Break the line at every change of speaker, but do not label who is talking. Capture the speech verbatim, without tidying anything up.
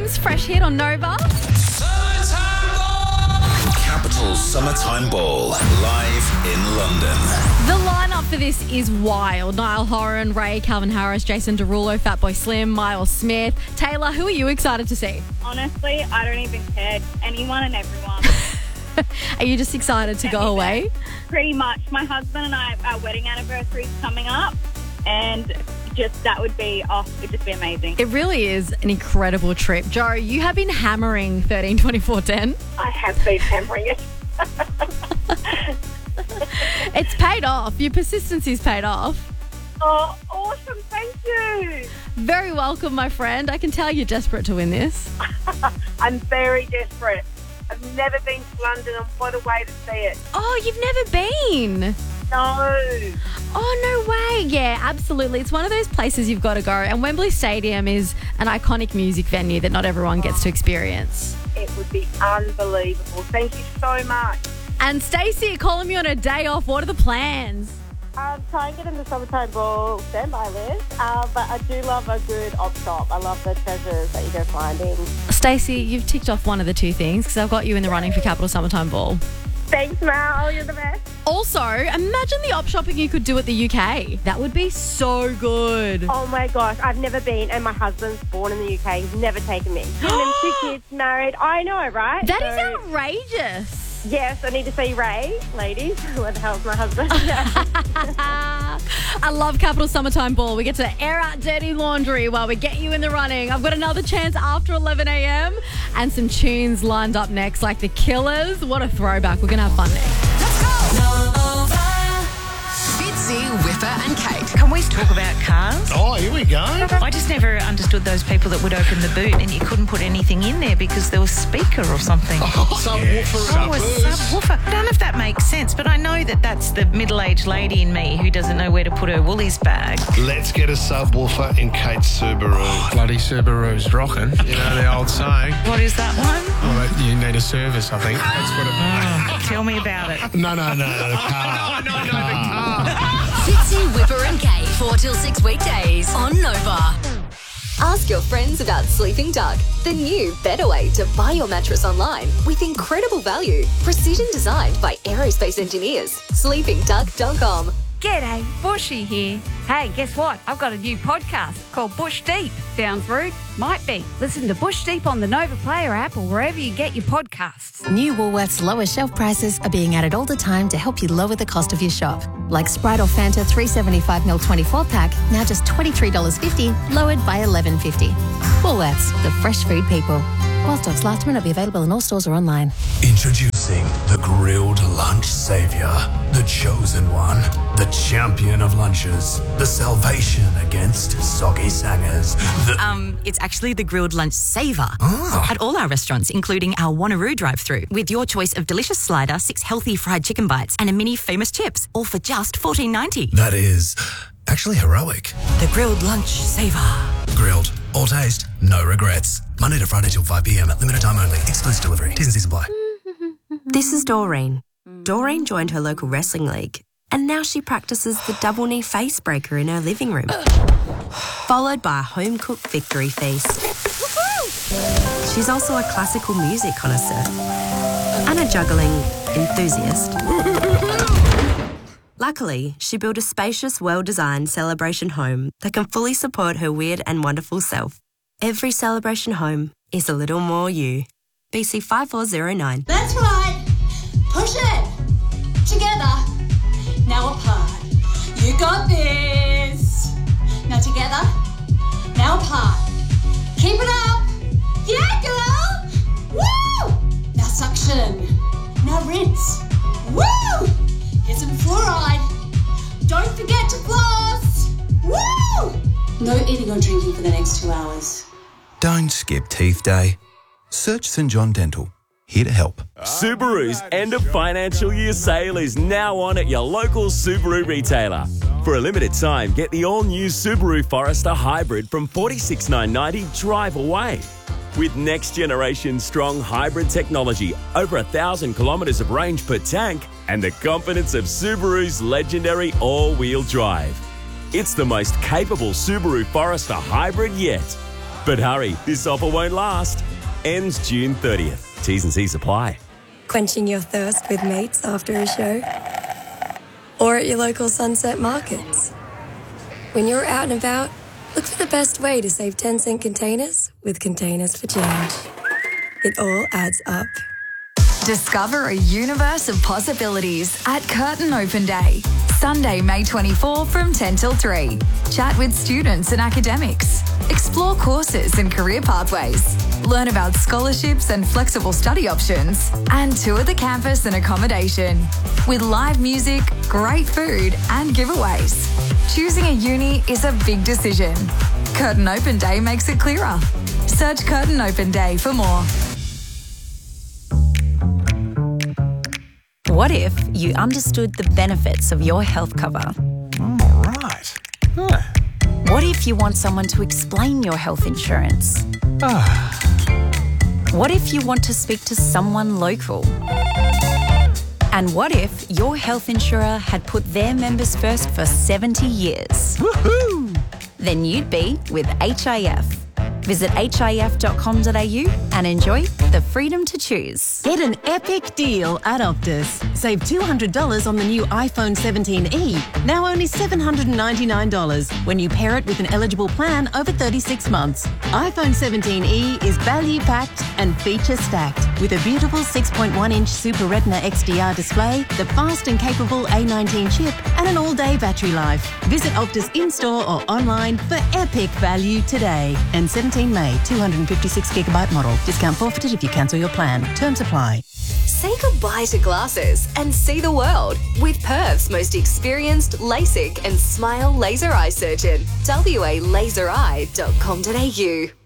Tunes, fresh hit on Nova.
Capital Summertime Ball, live in London.
The lineup for this is wild. Niall Horan, Ray, Calvin Harris, Jason Derulo, Fatboy Slim, Miles Smith. Taylor, who are you excited to see?
Honestly, I don't even care. Anyone and everyone.
Are you just excited to go away?
Pretty much. My husband and I, our wedding anniversary is coming up, and just that would be, oh, it'd just be amazing.
It really is an incredible trip. Joe, you have been hammering thirteen twenty-four ten.
I have been hammering it.
It's paid off. Your persistency's paid off.
Oh, awesome. Thank you.
Very welcome, my friend. I can tell you're desperate to win this.
I'm very desperate. I've never been to London, and what a way to see it.
Oh, you've never been?
No.
Oh, no way. Yeah, absolutely. It's one of those places you've got to go. And Wembley Stadium is an iconic music venue that not everyone gets to experience.
It would be unbelievable. Thank you so much.
And Stacey, you're calling me on a day off. What are the plans?
Um, try and get in the Summertime Ball standby list, uh, but I do love a good op shop. I love the treasures that you go finding.
Stacey, you've ticked off one of the two things because I've got you in the running for Capital Summertime Ball.
Thanks, Mal. You're the best.
Also, imagine the op shopping you could do at the U K. That would be so good.
Oh my gosh, I've never been, and my husband's born in the U K. He's never taken me. And then two kids, married. I know, right?
That
so,
is outrageous.
Yes, I need to see Ray, ladies. What the hell's my husband?
I love Capital Summertime Ball. We get to air out dirty laundry while we get you in the running. I've got another chance after eleven a.m. and some tunes lined up next, like The Killers. What a throwback. We're going to have fun next.
Let's go! Fitzy, Whipper and Kate.
Can we talk about cars?
Oh, here we go.
I just never understood those people that would open the boot and you couldn't put anything in there because there was a speaker or something.
Oh, subwoofer.
Oh, a subwoofer. I don't know if that makes sense, but I know that that's the middle-aged lady in me who doesn't know where to put her woolies bag.
Let's get a subwoofer in Kate's Subaru.
Bloody Subaru's rocking. You know the old saying.
What is that one?
Oh, you need a service, I think. That's what it
Oh, tell me about it.
No, no, no, no, the car.
no, no, the car.
Fitzy, Whipper and Kate. Four till six weekdays on Nova.
Ask your friends about Sleeping Duck, the new, better way to buy your mattress online with incredible value. Precision designed by aerospace engineers. sleeping duck dot com.
G'day, Bushy here. Hey, guess what? I've got a new podcast called Bush Deep. Sounds rude? Might be. Listen to Bush Deep on the Nova Player app or wherever you get your podcasts.
New Woolworths lower shelf prices are being added all the time to help you lower the cost of your shop. Like Sprite or Fanta three seventy-five milliliter twenty-four pack, now just twenty-three dollars fifty, lowered by eleven fifty. Woolworths, the fresh food people. While stocks last, may not be available in all stores or online.
Introducing the grilled lunch savior, the chosen one, the champion of lunches, the salvation against soggy sangers. The
Um, it's actually the grilled lunch saver
Ah.
at all our restaurants, including our Wanneroo drive-through, with your choice of delicious slider, six healthy fried chicken bites, and a mini famous chips, all for just fourteen ninety.
That is actually heroic.
The grilled lunch saver.
Grilled, all taste, no regrets. Monday to Friday till five p.m. Limited time only. Exclusive delivery. T's and C's apply.
This is Doreen. Doreen joined her local wrestling league, and now she practices the double knee face breaker in her living room, followed by a home-cooked victory feast. She's also a classical music connoisseur and a juggling enthusiast. Luckily, she built a spacious, well-designed celebration home that can fully support her weird and wonderful self. Every celebration home is a little more you. B C five four zero nine.
That's right. Push it. Together. Now apart. You got this. Now together. Now apart. Keep it up. Yeah, girl. Woo! Now suction. Now rinse. Woo! Here's some fluoride. Don't forget to floss. Woo! No eating or drinking for the next two hours.
Don't skip teeth day. Search St John Dental. Here to help.
Subaru's end of financial year sale is now on at your local Subaru retailer. For a limited time, get the all-new Subaru Forester Hybrid from forty-six thousand nine hundred ninety drive away. With next-generation strong hybrid technology, over a thousand kilometres of range per tank, and the confidence of Subaru's legendary all-wheel drive. It's the most capable Subaru Forester Hybrid yet. But hurry, this offer won't last. Ends June thirtieth. T's and C's apply.
Quenching your thirst with mates after a show? Or at your local Sunset Markets? When you're out and about, look for the best way to save ten cent containers with Containers for Change. It all adds up.
Discover a universe of possibilities at Curtin Open Day. Sunday, May twenty-fourth from ten till three. Chat with students and academics. Explore courses and career pathways. Learn about scholarships and flexible study options. And tour the campus and accommodation. With live music, great food and giveaways. Choosing a uni is a big decision. Curtin Open Day makes it clearer. Search Curtin Open Day for more.
What if you understood the benefits of your health cover?
All right. Huh.
What if you want someone to explain your health insurance? What if you want to speak to someone local? And what if your health insurer had put their members first for seventy years?
Woohoo!
Then you'd be with H I F. Visit H I F dot com dot A U and enjoy the freedom to choose.
Get an epic deal at Optus. Save two hundred dollars on the new iPhone seventeen e, now only seven hundred ninety-nine dollars when you pair it with an eligible plan over thirty-six months. iPhone seventeen e is value-packed and feature-stacked with a beautiful six point one inch Super Retina X D R display, the fast and capable A nineteen chip, and an all-day battery life. Visit Optus in-store or online for epic value today. And seventeen May, two hundred fifty-six gigabyte model. Discount forfeited if you cancel your plan. Terms apply.
Say goodbye to glasses and see the world with Perth's most experienced LASIK and Smile laser eye surgeon. W A laser eye dot com dot A U.